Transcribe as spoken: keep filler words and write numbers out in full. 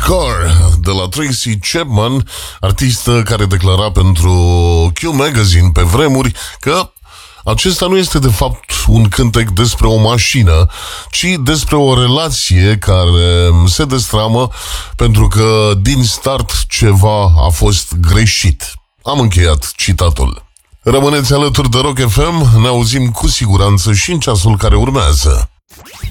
Car de la Tracy Chapman, artistă care declara pentru Q Magazine pe vremuri că acesta nu este de fapt un cântec despre o mașină, ci despre o relație care se destramă pentru că din start ceva a fost greșit. Am încheiat citatul. Rămâneți alături de Rock F M, ne auzim cu siguranță și în ceasul care urmează.